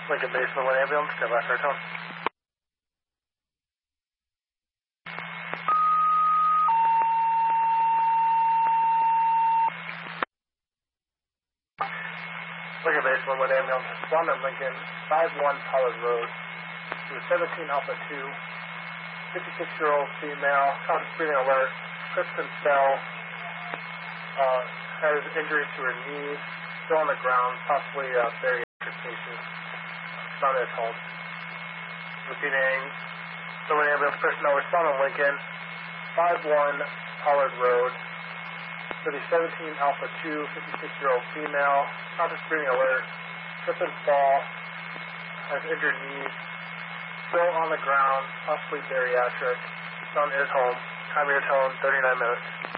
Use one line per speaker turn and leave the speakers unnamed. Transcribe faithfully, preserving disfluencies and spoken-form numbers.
Lincoln Base one ambulance, stand by for a tone. Lincoln Base one ambulance, respond on Lincoln, five one Pollard Road, to seventeen Alpha two, fifty-six-year-old female, conscious breathing alert, Kristen fell, uh, has injury to her knee, still on the ground, possibly a uh, bariatric patient. Not at home. Repeating, someone ambulance personnel respond on Lincoln, five one Pollard Road, for the seventeen Alpha two, fifty-six-year-old female, conscious breathing alert, trip and fall, has injured knee, still on the ground, possibly bariatric. Son is home. Time of your tone, thirty-nine minutes.